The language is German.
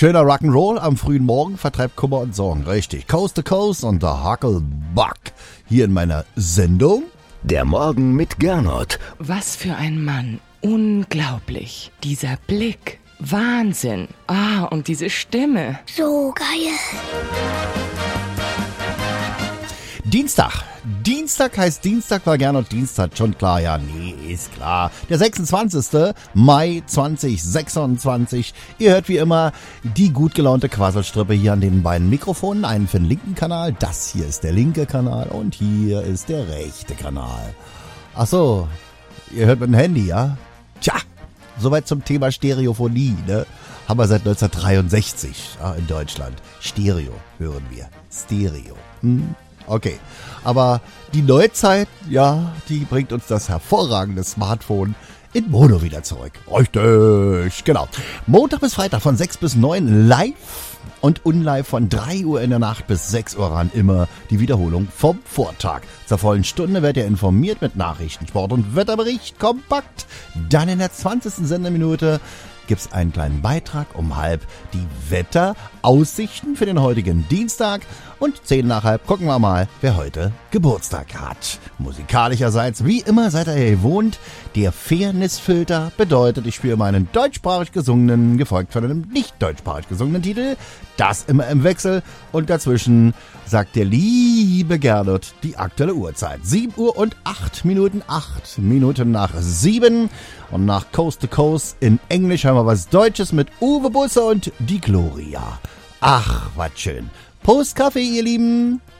Schöner Rock'n'Roll am frühen Morgen vertreibt Kummer und Sorgen. Richtig. Coast to Coast und der Hucklebuck. Hier in meiner Sendung. Der Morgen mit Gernot. Was für ein Mann. Unglaublich. Dieser Blick. Wahnsinn. Und diese Stimme. So geil. Dienstag. Dienstag heißt Dienstag, weil Gernot Dienst hat. Schon klar, ja, nee, ist klar. Der 26. Mai 2026. Ihr hört wie immer die gut gelaunte Quasselstrippe hier an den beiden Mikrofonen. Einen für den linken Kanal, das hier ist der linke Kanal und hier ist der rechte Kanal. Ach so, ihr hört mit dem Handy, ja? Tja, soweit zum Thema Stereophonie, ne? Haben wir seit 1963 in Deutschland. Stereo hören wir. Stereo. Okay, aber die Neuzeit, ja, die bringt uns das hervorragende Smartphone in Mono wieder zurück. Richtig, genau. Montag bis Freitag von 6 bis 9 live und unlive von 3 Uhr in der Nacht bis 6 Uhr ran immer die Wiederholung vom Vortag. Zur vollen Stunde werdet ihr informiert mit Nachrichten, Sport und Wetterbericht kompakt. Dann in der 20. Sendeminute gibt's einen kleinen Beitrag um halb die Wetteraussichten für den heutigen Dienstag und 10 nach halb gucken wir mal, wer heute Geburtstag hat. Musikalischerseits, wie immer seid ihr gewohnt, der Fairnessfilter bedeutet, ich spiele meinen deutschsprachig gesungenen, gefolgt von einem nicht deutschsprachig gesungenen Titel, das immer im Wechsel und dazwischen sagt der liebe Gernot die aktuelle Uhrzeit. 7 Uhr und 8 Minuten, 8 Minuten nach 7 und nach Coast to Coast in Englisch haben wir was Deutsches mit Uwe Busse und die Gloria. Ach, was schön. Prost Kaffee, ihr Lieben.